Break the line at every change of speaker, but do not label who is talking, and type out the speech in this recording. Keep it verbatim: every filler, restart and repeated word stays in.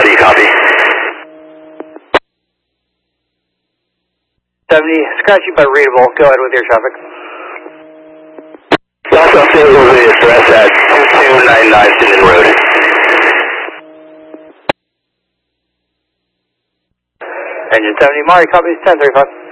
do you copy?
seventy, scratchy but readable. Go ahead with your traffic.
Southwest Saint Louis address at two two nine nine Sinden Road.
Engine seventy, Mari, copies ten thirty-five.